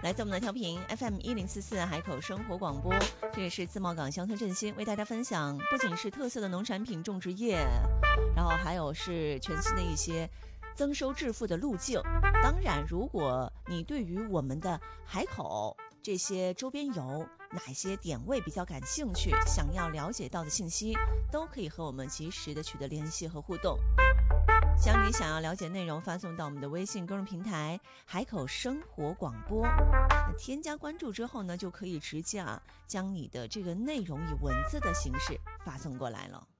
来自我们的调频 FM1044海口生活广播，这也是自贸港乡村振兴为大家分享，不仅是特色的农产品种植业，然后还有是全新的一些增收致富的路径。当然，如果你对于我们的海口这些周边游哪些点位比较感兴趣，想要了解到的信息，都可以和我们及时的取得联系和互动。将你想要了解内容发送到我们的微信公众平台海口生活广播，那添加关注之后呢，就可以直接将你的这个内容以文字的形式发送过来了。